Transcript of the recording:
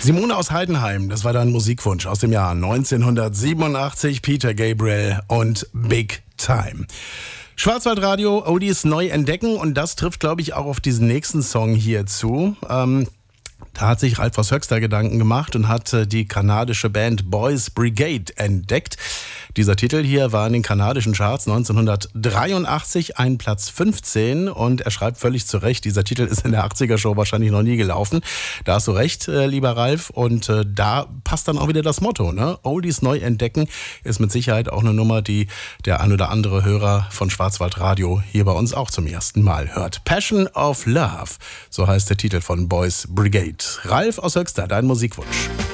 Simone aus Heidenheim, das war dein Musikwunsch aus dem Jahr 1987, Peter Gabriel und Big Time. Schwarzwaldradio, Oldies neu entdecken, und das trifft, glaube ich, auch auf diesen nächsten Song hier zu. Da hat sich Ralf aus Höxter Gedanken gemacht und hat die kanadische Band Boys Brigade entdeckt. Dieser Titel hier war in den kanadischen Charts 1983 ein Platz 15, und er schreibt völlig zu Recht, dieser Titel ist in der 80er-Show wahrscheinlich noch nie gelaufen. Da hast du recht, lieber Ralf, und da passt dann auch wieder das Motto, ne? Oldies neu entdecken ist mit Sicherheit auch eine Nummer, die der ein oder andere Hörer von Schwarzwaldradio hier bei uns auch zum ersten Mal hört. Passion of Love, so heißt der Titel von Boys Brigade. Ralf aus Höxter, dein Musikwunsch.